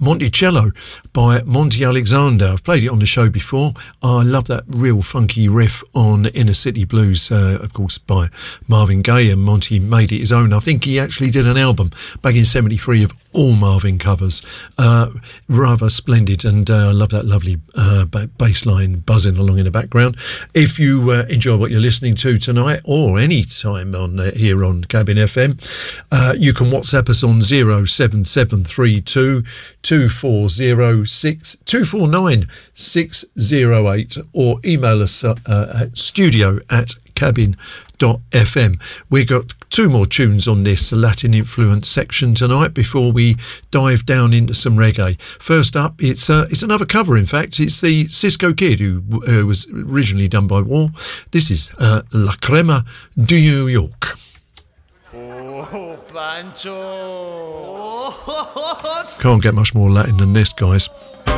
Monticello by Monty Alexander. I've played it on the show before. I love that real funky riff on Inner City Blues, of course, by Marvin Gaye, and Monty made it his own. I think he actually did an album back in 73 of all Marvin covers. Rather splendid, and I love that lovely bass line buzzing along in the background. If you enjoy what you're listening to tonight, or any time on here on Cabin FM, you can WhatsApp us on 07732 249 608, or email us at studio@cabin.fm. We got two more tunes on this Latin influence section tonight before we dive down into some reggae. First up, it's another cover. In fact, it's the Cisco Kid, who was originally done by War. This is La Crema de New York. Oh, Pancho! Can't get much more Latin than this, guys.